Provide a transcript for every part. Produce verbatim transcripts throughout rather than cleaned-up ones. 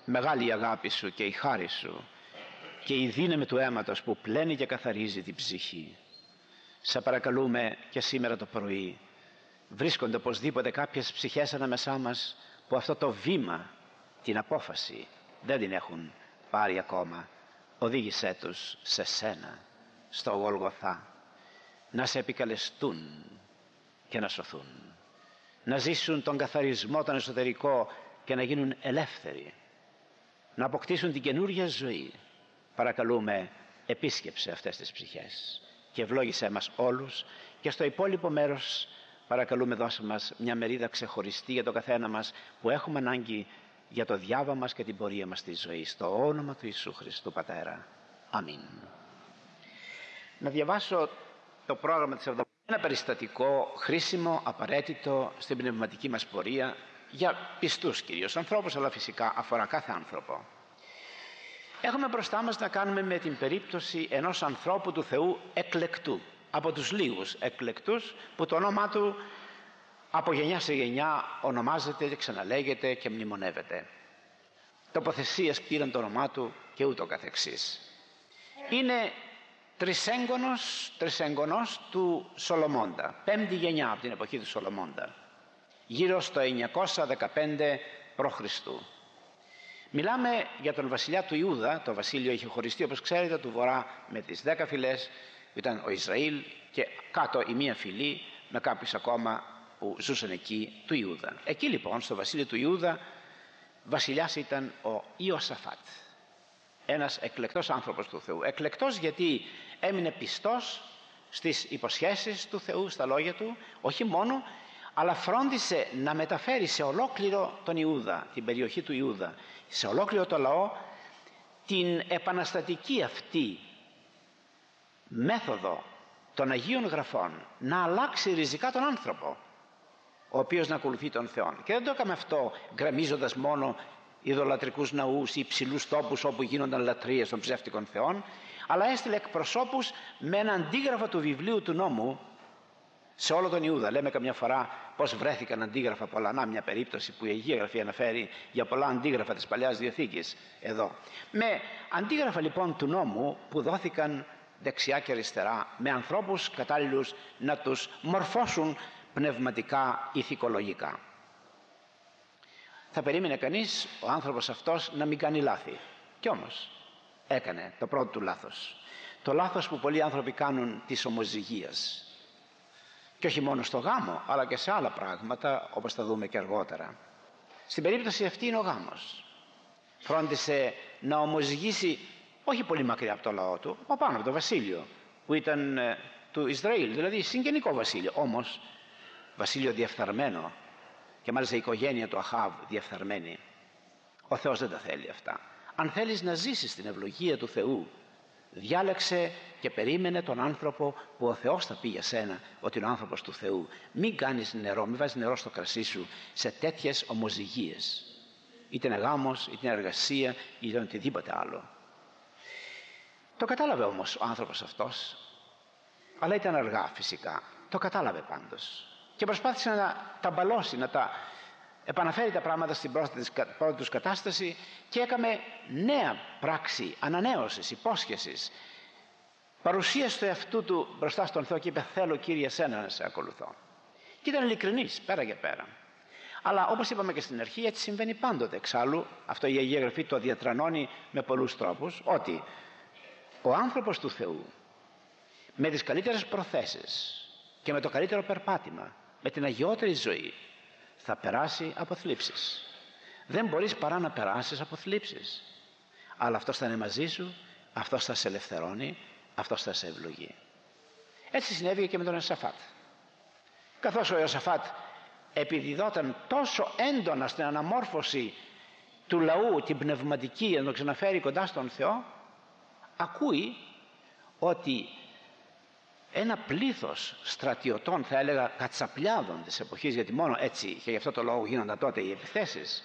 Μεγάλη η αγάπη σου και η χάρη σου και η δύναμη του αίματος που πλένει και καθαρίζει την ψυχή. Σε παρακαλούμε και σήμερα το πρωί, βρίσκονται οπωσδήποτε κάποιες ψυχές ανάμεσά μας που αυτό το βήμα, την απόφαση δεν την έχουν πάρει ακόμα. Οδήγησέ τους σε σένα, στο Γολγοθά, να σε επικαλεστούν και να σωθούν, να ζήσουν τον καθαρισμό τον εσωτερικό και να γίνουν ελεύθεροι, να αποκτήσουν την καινούργια ζωή. Παρακαλούμε, επίσκεψε αυτές τις ψυχές και ευλόγησέ μας όλους, και στο υπόλοιπο μέρος παρακαλούμε δώσε μας μια μερίδα ξεχωριστή για το καθένα μας που έχουμε ανάγκη για το διάβα μας και την πορεία μας στη ζωή, στο όνομα του Ιησού Χριστού Πατέρα. Αμήν. Να διαβάσω το πρόγραμμα της εβδομάδας. Ένα περιστατικό χρήσιμο, απαραίτητο στην πνευματική μας πορεία, για πιστούς κυρίως ανθρώπους, αλλά φυσικά αφορά κάθε άνθρωπο. Έχουμε μπροστά μας να κάνουμε με την περίπτωση ενός ανθρώπου του Θεού εκλεκτού, από τους λίγους εκλεκτούς που το όνομά του από γενιά σε γενιά ονομάζεται και ξαναλέγεται και μνημονεύεται. Τοποθεσίες πήραν το όνομά του και ούτω καθεξής. Είναι τρισέγγονος, τρισέγγονος του Σολομώντα, πέμπτη γενιά από την εποχή του Σολομώντα, γύρω στο εννιακόσια δεκαπέντε π.Χ. Μιλάμε για τον βασιλιά του Ιούδα. Το βασίλειο είχε χωριστεί, όπως ξέρετε, του βορρά με τις δέκα φυλές, που ήταν ο Ισραήλ, και κάτω η μία φυλή με κάποιους ακόμα που ζούσαν εκεί του Ιούδα. Εκεί λοιπόν στο βασίλειο του Ιούδα βασιλιάς ήταν ο Ιωσαφάτ, ένας εκλεκτός άνθρωπος του Θεού. Εκλεκτός γιατί έμεινε πιστός στις υποσχέσεις του Θεού, στα λόγια του, όχι μόνο, αλλά φρόντισε να μεταφέρει σε ολόκληρο τον Ιούδα, την περιοχή του Ιούδα, σε ολόκληρο το λαό, την επαναστατική αυτή μέθοδο των Αγίων Γραφών, να αλλάξει ριζικά τον άνθρωπο, ο οποίος να ακολουθεί τον Θεό. Και δεν το έκαμε αυτό γκρεμίζοντας μόνο ειδωλατρικούς ναούς ή υψηλούς τόπους όπου γίνονταν λατρείες των ψεύτικων θεών, αλλά έστειλε εκπροσώπους με ένα αντίγραφο του βιβλίου του νόμου σε όλο τον Ιούδα. Λέμε καμιά φορά πως βρέθηκαν αντίγραφα πολλά. Να, μια περίπτωση που η Αγία Γραφή αναφέρει για πολλά αντίγραφα της Παλαιάς Διαθήκης εδώ. Με αντίγραφα λοιπόν του νόμου που δόθηκαν δεξιά και αριστερά, με ανθρώπους κατάλληλους να τους μορφώσουν πνευματικά, ηθικολογικά. Θα περίμενε κανείς ο άνθρωπος αυτός να μην κάνει λάθη. Κι όμως έκανε το πρώτο του λάθος. Το λάθος που πολλοί άνθρωποι κάνουν, της ομοζυγίας. Και όχι μόνο στο γάμο, αλλά και σε άλλα πράγματα, όπως θα δούμε και αργότερα. Στην περίπτωση αυτή είναι ο γάμος. Φρόντισε να ομοζυγίσει όχι πολύ μακριά από το λαό του, από πάνω από το βασίλειο που ήταν ε, του Ισραήλ, δηλαδή συγγενικό βασίλειο, όμως βασίλειο διεφθαρμένο, και μάλιστα η οικογένεια του Αχάβ διεφθαρμένη. Ο Θεός δεν τα θέλει αυτά. Αν θέλεις να ζήσεις την ευλογία του Θεού, διάλεξε και περίμενε τον άνθρωπο που ο Θεός θα πει για σένα ότι είναι ο άνθρωπος του Θεού. Μην κάνεις νερό, μην βάζεις νερό στο κρασί σου σε τέτοιες ομοζυγίες. Είτε είναι γάμος, είτε είναι εργασία, είτε είναι οτιδήποτε άλλο. Το κατάλαβε όμως ο άνθρωπος αυτός, αλλά ήταν αργά φυσικά. Το κατάλαβε πάντως και προσπάθησε να τα μπαλώσει, να τα επαναφέρει τα πράγματα στην πρώτη τους κατάσταση, και έκαμε νέα πράξη ανανέωσης, υπόσχεσης. Παρουσίασε το εαυτού του μπροστά στον Θεό και είπε: θέλω Κύριε σένα να σε ακολουθώ. Και ήταν ειλικρινής πέρα για πέρα. Αλλά όπως είπαμε και στην αρχή, έτσι συμβαίνει πάντοτε. Εξάλλου αυτό η Αγία Γραφή το διατρανώνει με πολλούς τρόπους, ότι ο άνθρωπος του Θεού με τις καλύτερες προθέσεις και με το καλύτερο περπάτημα, με την αγιότερη ζωή, θα περάσει από θλίψεις. Δεν μπορείς παρά να περάσεις από θλίψεις. Αλλά αυτός θα είναι μαζί σου, αυτός θα σε ελευθερώνει, αυτός θα σε ευλογεί. Έτσι συνέβη και με τον Ιωσαφάτ. Καθώς ο Ιωσαφάτ επιδιδόταν τόσο έντονα στην αναμόρφωση του λαού, την πνευματική, να τον ξαναφέρει κοντά στον Θεό, ακούει ότι ένα πλήθος στρατιωτών, θα έλεγα κατσαπλιάδων της εποχής, γιατί μόνο έτσι και γι' αυτό το λόγο γίνονταν τότε οι επιθέσεις,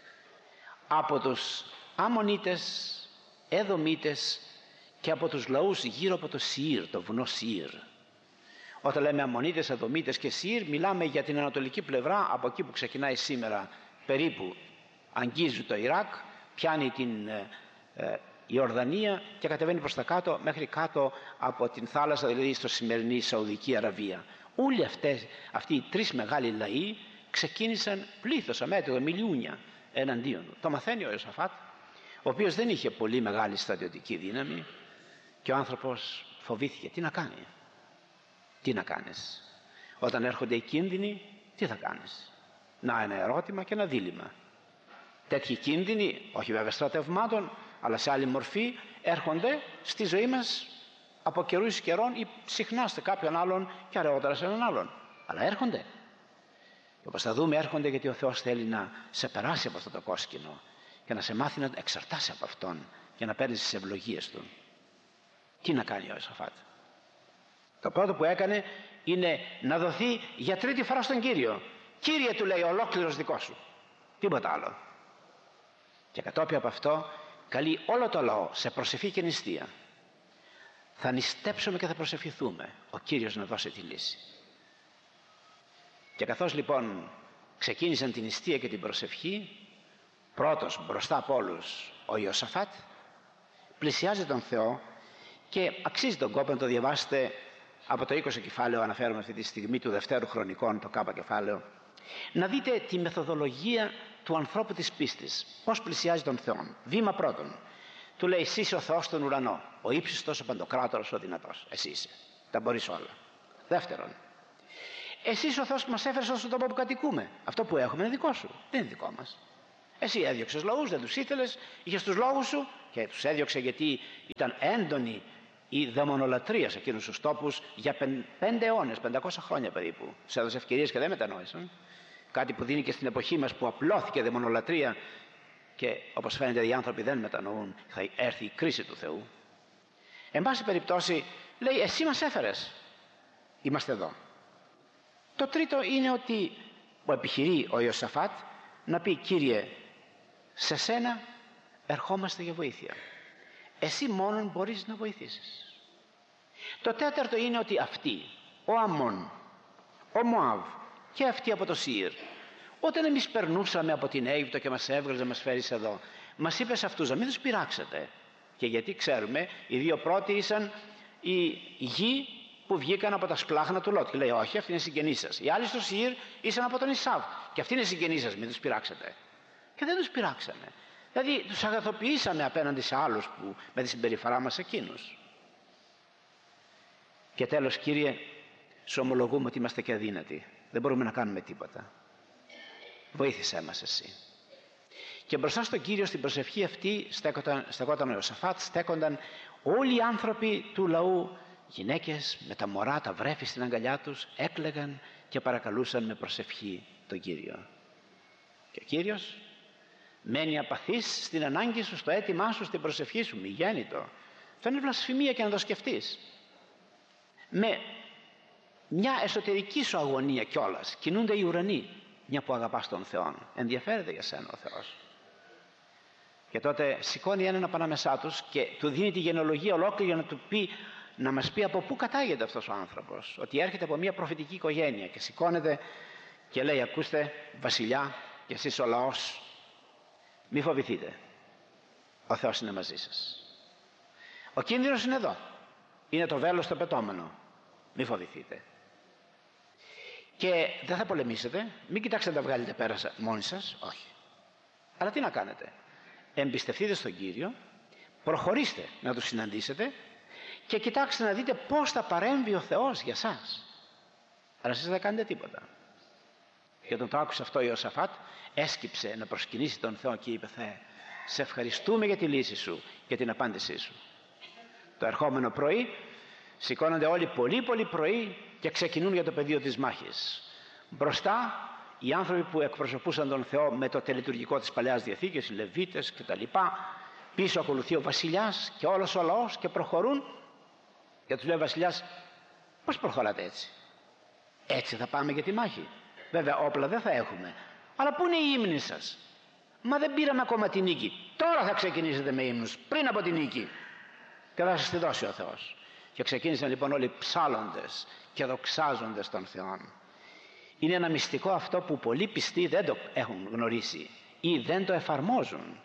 από τους Αμμονίτες, Εδωμίτες και από τους λαούς γύρω από το Σιήρ, το βουνό Σιήρ. Όταν λέμε Αμμονίτες, Εδωμίτες και Σιήρ, μιλάμε για την ανατολική πλευρά, από εκεί που ξεκινάει σήμερα περίπου, αγγίζει το Ιράκ, πιάνει την ε, ε, Ιορδανία και κατεβαίνει προς τα κάτω μέχρι κάτω από την θάλασσα, δηλαδή στο σημερινή Σαουδική Αραβία. Όλοι αυτές, αυτοί οι τρεις μεγάλοι λαοί ξεκίνησαν πλήθος αμέτωχο, μιλιούνια εναντίον του. Το μαθαίνει ο Ιωσαφάτ, ο οποίος δεν είχε πολύ μεγάλη στρατιωτική δύναμη, και ο άνθρωπος φοβήθηκε. Τι να κάνει, τι να κάνεις όταν έρχονται οι κίνδυνοι, τι θα κάνεις? Να, ένα ερώτημα και ένα δίλημμα. Τέτοιοι κίνδυνοι, όχι βέβαια στρατευμάτων, αλλά σε άλλη μορφή, έρχονται στη ζωή μας από καιρούς καιρών ή συχνά σε κάποιον άλλον και αργότερα σε έναν άλλον. Αλλά έρχονται. Και όπως θα δούμε, έρχονται γιατί ο Θεός θέλει να σε περάσει από αυτό το κόσκινο και να σε μάθει να εξαρτάσαι από Αυτόν και να παίρνεις τις ευλογίες Του. Τι να κάνει ο Ιωσαφάτ? Το πρώτο που έκανε είναι να δοθεί για τρίτη φορά στον Κύριο. Κύριε, του λέει, ολόκληρος δικός σου. Τίποτα άλλο. Και κατόπιν από αυτό καλεί όλο το λαό σε προσευχή και νηστεία. Θα νηστέψουμε και θα προσευχηθούμε ο Κύριος να δώσει τη λύση. Και καθώς λοιπόν ξεκίνησαν την νηστεία και την προσευχή, πρώτος μπροστά από όλους ο Ιωσαφάτ πλησιάζει τον Θεό, και αξίζει τον κόπο να το διαβάσετε από το είκοσι κεφάλαιο, αναφέρομαι αυτή τη στιγμή, του Δευτέρου Χρονικών, το Κ κεφάλαιο, να δείτε τη μεθοδολογία του ανθρώπου της πίστης, πώς πλησιάζει τον Θεό. Βήμα πρώτον, του λέει, εσύ είσαι ο Θεός στον ουρανό, ο ύψιστος, ο παντοκράτορος, ο δυνατός. Εσύ είσαι, τα μπορείς όλα. Δεύτερον, εσύ είσαι ο Θεός που μας έφερε στον τόπο που κατοικούμε. Αυτό που έχουμε είναι δικό σου, δεν είναι δικό μας. Εσύ έδιωξες λαούς, δεν τους ήθελες, είχες τους λόγους σου και τους έδιωξε γιατί ήταν έντονη η δαιμονολατρία σε εκείνους τους τόπους για πέντε αιώνες, πεντακόσια χρόνια περίπου. Τους έδωσε ευκαιρίες και δεν μετανόησαν. Κάτι που δίνει και στην εποχή μας που απλώθηκε η δαιμονολατρία και όπως φαίνεται οι άνθρωποι δεν μετανοούν, θα έρθει η κρίση του Θεού. Εν πάση περιπτώσει, λέει, εσύ μας έφερες, είμαστε εδώ. Το τρίτο είναι ότι ο επιχειρεί ο Ιωσαφάτ να πει, Κύριε, σε σένα ερχόμαστε για βοήθεια. Εσύ μόνον μπορείς να βοηθήσεις. Το τέταρτο είναι ότι αυτοί, ο Αμών, ο Μωάβ και αυτοί από το Σεΐρ, όταν εμείς περνούσαμε από την Αίγυπτο και μας έβγαλες να μας φέρεις εδώ, μας είπες αυτούς να μην τους πειράξετε. Και γιατί ξέρουμε, οι δύο πρώτοι ήσαν οι γη που βγήκαν από τα σπλάχνα του Λότ. Και λέει, όχι, αυτή είναι συγγενή σας. Οι άλλοι στο Σεΐρ ήσαν από τον Ισάβ. Και αυτή είναι συγγενή σας, μην τους πειράξετε. Και δεν τους πειράξανε. Δηλαδή τους αγαθοποιήσαμε απέναντι σε άλλους που, με τη συμπεριφορά μας εκείνους. Και τέλος, Κύριε, σου ομολογούμε ότι είμαστε και αδύνατοι. Δεν μπορούμε να κάνουμε τίποτα. Βοήθησέ μας εσύ. Και μπροστά στον Κύριο στην προσευχή αυτή στέκονταν, στεκόταν ο Ιωσαφάτ, στέκονταν όλοι οι άνθρωποι του λαού, γυναίκες με τα μωρά, τα βρέφη στην αγκαλιά τους, έκλαιγαν και παρακαλούσαν με προσευχή τον Κύριο. Και ο Κύριος μένει απαθής στην ανάγκη σου, στο αίτημά σου, στην προσευχή σου, μη γέννητο. Αυτό είναι βλασφημία και να το σκεφτείς. Με μια εσωτερική σου αγωνία κιόλας κινούνται οι ουρανοί, μια που αγαπάς τον Θεό. Ενδιαφέρεται για σένα ο Θεός. Και τότε σηκώνει έναν από ανάμεσά τους και του δίνει τη γενεολογία ολόκληρη για να του πει, να μας πει από πού κατάγεται αυτός ο άνθρωπος. Ότι έρχεται από μια προφητική οικογένεια και σηκώνεται και λέει, ακούστε βασιλιά και εσείς ο λαός, μη φοβηθείτε. Ο Θεός είναι μαζί σας. Ο κίνδυνος είναι εδώ. Είναι το βέλος το πετώμενο. Μη φοβηθείτε. Και δεν θα πολεμήσετε. Μην κοιτάξετε να τα βγάλετε πέρα μόνοι σας. Όχι. Αλλά τι να κάνετε. Εμπιστευτείτε στον Κύριο. Προχωρήστε να τους συναντήσετε. Και κοιτάξτε να δείτε πώς θα παρέμβει ο Θεός για σας. Αλλά εσείς δεν κάνετε τίποτα. Και όταν το άκουσε αυτό ο Ιωσαφάτ, έσκυψε να προσκυνήσει τον Θεό και είπε, Θεέ, σε ευχαριστούμε για τη λύση σου και την απάντησή σου. Το ερχόμενο πρωί σηκώνονται όλοι πολύ πολύ πρωί και ξεκινούν για το πεδίο της μάχης. Μπροστά οι άνθρωποι που εκπροσωπούσαν τον Θεό με το τελετουργικό της Παλαιάς Διαθήκης, οι Λεβίτες κτλ. Πίσω ακολουθεί ο βασιλιάς και όλος ο λαός και προχωρούν. Και τους λέει ο βασιλιάς, πώς προχωράτε έτσι? Έτσι θα πάμε για τη μάχη? Βέβαια όπλα δεν θα έχουμε. Αλλά πού είναι οι ύμνοι σας? Μα δεν πήραμε ακόμα τη νίκη. Τώρα θα ξεκινήσετε με ύμνους, πριν από τη νίκη. Και θα σας τη δώσει ο Θεός. Και ξεκίνησαν λοιπόν όλοι ψάλλοντες και δοξάζοντες τον Θεό. Είναι ένα μυστικό αυτό που πολλοί πιστοί δεν το έχουν γνωρίσει ή δεν το εφαρμόζουν.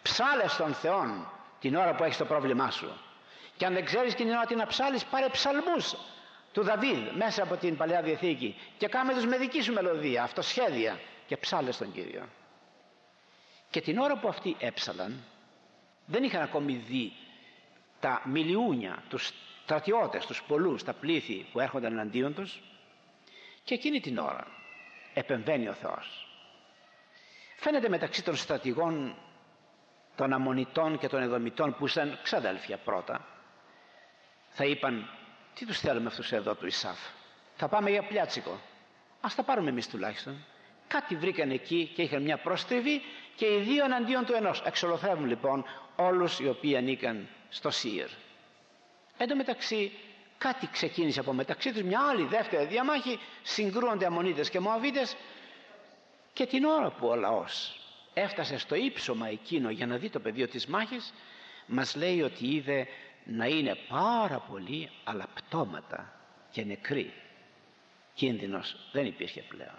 Ψάλε στον Θεό την ώρα που έχεις το πρόβλημά σου. Και αν δεν ξέρεις την ώρα τι να ψάλεις, πάρε ψαλμούς του Δαβίδ μέσα από την Παλαιά Διαθήκη και κάμε τους με δική σου μελωδία, αυτοσχέδια, και ψάλε στον Κύριο. Και την ώρα που αυτοί έψαλαν, δεν είχαν ακόμη δει τα μιλιούνια, τους στρατιώτες, τους πολλούς, τα πλήθη που έρχονταν εναντίον τους, και εκείνη την ώρα επεμβαίνει ο Θεός. Φαίνεται μεταξύ των στρατηγών των Αμμονιτών και των Εδωμιτών, που ήταν ξαδέλφια πρώτα, θα είπαν, τι τους θέλουμε αυτούς εδώ του Ισάφ, θα πάμε για πλιάτσικο, ας τα πάρουμε εμείς τουλάχιστον. Κάτι βρήκαν εκεί και είχαν μια πρόστριβη και οι δύο εναντίον του ενός. Εξολοθρεύουν λοιπόν όλους οι οποίοι ανήκαν στο Σεΐρ. Εν τω μεταξύ κάτι ξεκίνησε από μεταξύ τους, μια άλλη δεύτερη διαμάχη, συγκρούονται Αμμονίτες και Μωαβίτες, και την ώρα που ο λαός έφτασε στο ύψωμα εκείνο για να δει το πεδίο της μάχης, μας λέει ότι είδε να είναι πάρα πολλοί αλλά πτώματα και νεκροί. Κίνδυνος δεν υπήρχε πλέον.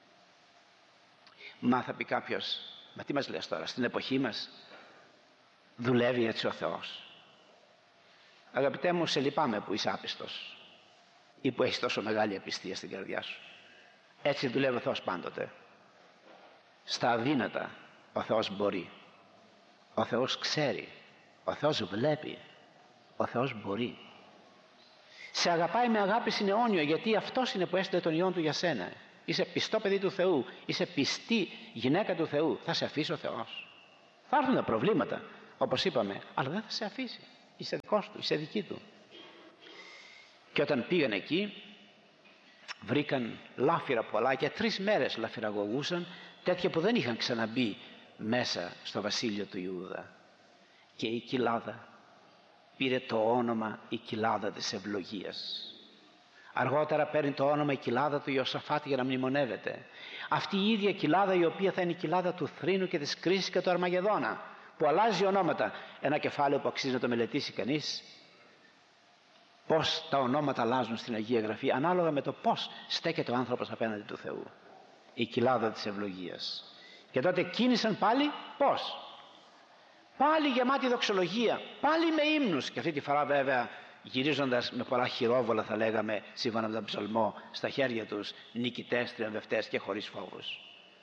Μα θα πει κάποιος, μα τι μας λες τώρα, στην εποχή μας δουλεύει έτσι ο Θεός? Αγαπητέ μου, σε λυπάμαι που είσαι άπιστος ή που έχεις τόσο μεγάλη απιστία στην καρδιά σου. Έτσι δουλεύει ο Θεός πάντοτε. Στα αδύνατα ο Θεός μπορεί, ο Θεός ξέρει, ο Θεός βλέπει, ο Θεός μπορεί. Σε αγαπάει με αγάπη συναιώνιο, γιατί αυτός είναι που έστειλε τον Υιόν του για σένα. Είσαι πιστό παιδί του Θεού, είσαι πιστή γυναίκα του Θεού. Θα σε αφήσει ο Θεός? Θα έρθουν τα προβλήματα, όπως είπαμε, αλλά δεν θα σε αφήσει. Είσαι δικός του, είσαι δική του. Και όταν πήγαν εκεί, βρήκαν λάφυρα πολλά και τρεις μέρες λαφυραγωγούσαν, τέτοια που δεν είχαν ξαναμπεί μέσα στο βασίλειο του Ιούδα. Και η κοιλάδα πήρε το όνομα η κοιλάδα της ευλογίας. Αργότερα παίρνει το όνομα η κοιλάδα του Ιωσαφάτ για να μνημονεύεται. Αυτή η ίδια κοιλάδα, η οποία θα είναι η κοιλάδα του θρήνου και της κρίσης και του Αρμαγεδόνα, που αλλάζει ονόματα. Ένα κεφάλαιο που αξίζει να το μελετήσει κανείς, πώς τα ονόματα αλλάζουν στην Αγία Γραφή ανάλογα με το πώς στέκεται ο άνθρωπος απέναντι του Θεού. Η κοιλάδα της ευλογίας. Και τότε κίνησαν πάλι πώς? Πάλι γεμάτη δοξολογία, πάλι με ύμνους, και αυτή τη φορά βέβαια γυρίζοντας με πολλά χειρόβολα, θα λέγαμε, σύμφωνα με τον ψαλμό, στα χέρια τους, νικητές, τριαμβευτές και χωρίς φόβους.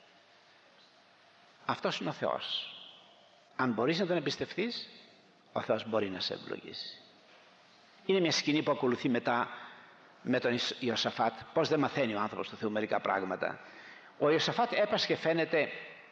Αυτός είναι ο Θεός. Αν μπορείς να τον εμπιστευτείς, ο Θεός μπορεί να σε ευλογήσει. Είναι μια σκηνή που ακολουθεί μετά με τον Ιωσαφάτ. Πώς δεν μαθαίνει ο άνθρωπος του Θεού μερικά πράγματα. Ο Ιωσαφάτ έπασχε, φαίνεται,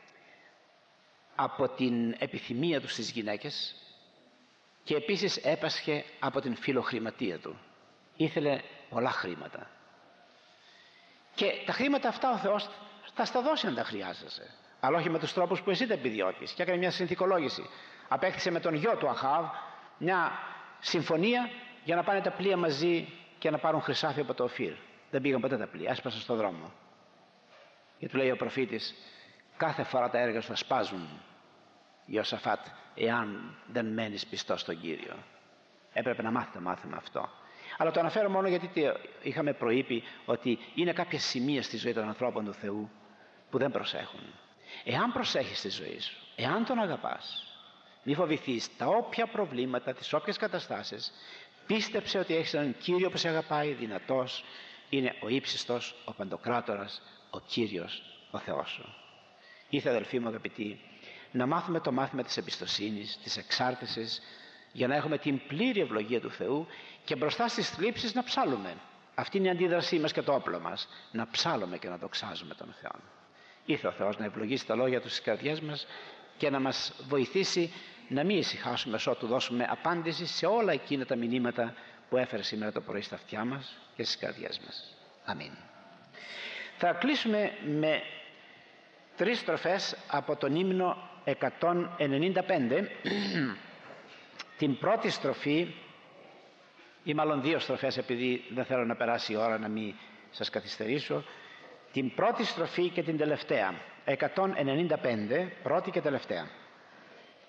από την επιθυμία του στις γυναίκες και επίσης έπασχε από την φιλοχρηματία του. Ήθελε πολλά χρήματα. Και τα χρήματα αυτά ο Θεός θα στα δώσει αν τα χρειάζεσαι. Αλλά όχι με τους τρόπους που εσύ τα επιδιώκεις. Και έκανε μια συνθηκολόγηση. Απέκτησε με τον γιο του Αχάβ μια συμφωνία για να πάνε τα πλοία μαζί και να πάρουν χρυσάφι από το Οφύρ. Δεν πήγαν ποτέ τα πλοία, έσπασαν στον δρόμο. Και του λέει ο προφήτης, κάθε φορά τα έργα σου θα σπάζουν, Ιωσαφάτ, εάν δεν μένεις πιστός στον Κύριο. Έπρεπε να μάθει το μάθημα αυτό. Αλλά το αναφέρω μόνο γιατί είχαμε προείπει ότι είναι κάποια σημεία στη ζωή των ανθρώπων του Θεού που δεν προσέχουν. Εάν προσέχεις τη ζωή σου, εάν τον αγαπάς, μη φοβηθείς τα όποια προβλήματα, τις όποιες καταστάσεις, πίστεψε ότι έχεις έναν Κύριο που σε αγαπάει, δυνατός, είναι ο ύψιστος, ο παντοκράτορας, ο Κύριος, ο Θεός σου. Ήρθε, αδελφοί μου αγαπητοί, να μάθουμε το μάθημα της εμπιστοσύνης, της εξάρτησης, για να έχουμε την πλήρη ευλογία του Θεού και μπροστά στις θλίψεις να ψάλουμε. Αυτή είναι η αντίδρασή μας και το όπλο μας, να ψάλουμε και να δοξάζουμε τον Θεό. Ήρθε ο Θεός να ευλογήσει τα λόγια του στις καρδιές μας και να μας βοηθήσει να μην ησυχάσουμε ότου δώσουμε απάντηση σε όλα εκείνα τα μηνύματα που έφερε σήμερα το πρωί στα αυτιά μας και στις καρδιές μας. Αμήν. Θα κλείσουμε με τρεις στροφές από τον ύμνο εκατόν ενενήντα πέντε. Την πρώτη στροφή, ή μάλλον δύο στροφές, επειδή δεν θέλω να περάσει η ώρα να μην σας καθυστερήσω. Την πρώτη στροφή και την τελευταία, εκατόν ενενήντα πέντε, πρώτη και τελευταία.